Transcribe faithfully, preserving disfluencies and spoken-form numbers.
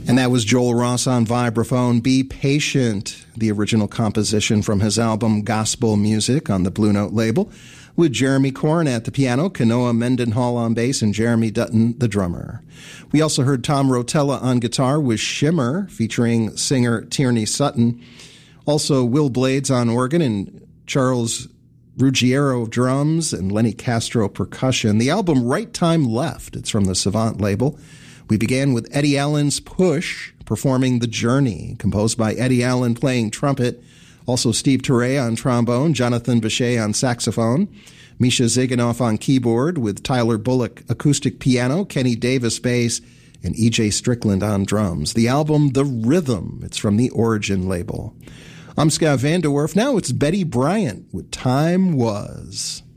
And that was Joel Ross on vibraphone. Be Patient, the original composition from his album Gospel Music on the Blue Note label, with Jeremy Korn at the piano, Kanoa Mendenhall on bass, and Jeremy Dutton, the drummer. We also heard Tom Rotella on guitar with Shimmer, featuring singer Tierney Sutton. Also, Will Blades on organ and Charles Ruggiero drums and Lenny Castro percussion. The album Right Time Left, it's from the Savant label. We began with Eddie Allen's Push, performing The Journey, composed by Eddie Allen playing trumpet. Also Steve Turre on trombone, Jonathan Bechet on saxophone, Misha Ziganoff on keyboard with Tyler Bullock acoustic piano, Kenny Davis bass, and E J Strickland on drums. The album The Rhythm, it's from the Origin label. I'm Scott Vanderwerf. Now it's Betty Bryant with Time Was.